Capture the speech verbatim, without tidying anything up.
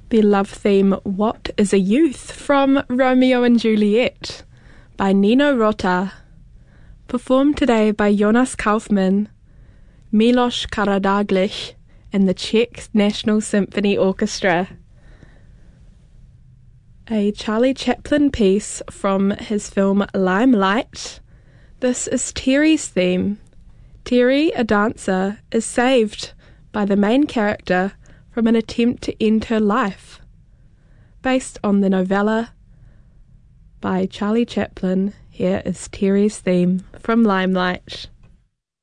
the love theme What is a Youth from Romeo and Juliet by Nino Rota, performed today by Jonas Kaufmann, Milos Karadragic and the Czech National Symphony Orchestra. A Charlie Chaplin piece from his film Limelight. This is Terry's theme. Terry, a dancer, is saved by the main character from an attempt to end her life. Based on the novella by Charlie Chaplin, here is Terry's theme from Limelight.